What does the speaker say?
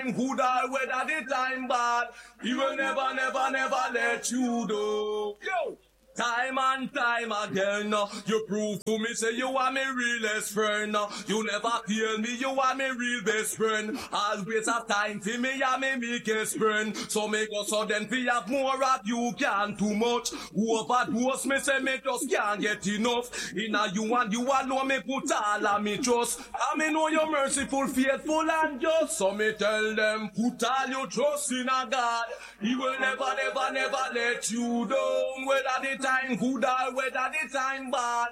time good or whether the time bad, he will never, never, never let you do. Yo! Time and time again, you prove to me, say you are my realest friend. You never kill me, you are my real best friend. Always have time for me, I'm my biggest friend. So make us so then we have more of you can too much. Overdose me, say me just can't get enough. Inna you and you alone, me put all of me trust. I me know you're merciful, faithful and just. So me tell them, put all your trust in a God. He will never, never, never let you down. Whether the time good or whether the time bad,